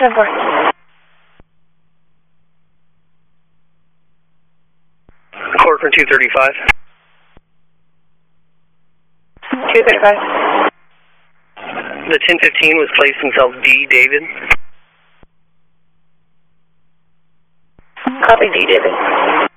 10-4. Corcoran 235. 235. The 1015 was placed in cell D, David. Copy D, David.